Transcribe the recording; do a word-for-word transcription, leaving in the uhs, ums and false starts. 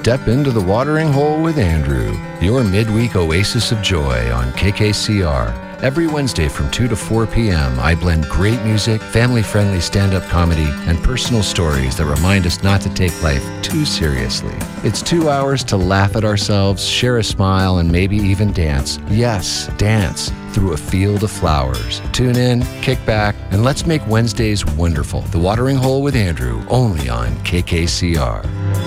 Step into the watering hole with Andrew, your midweek oasis of joy on K K C R. Every Wednesday from two to four p.m., I blend great music, family-friendly stand-up comedy, and personal stories that remind us not to take life too seriously. It's two hours to laugh at ourselves, share a smile, and maybe even dance. Yes, dance through a field of flowers. Tune in, kick back, and let's make Wednesdays wonderful. The Watering Hole with Andrew, only on K K C R.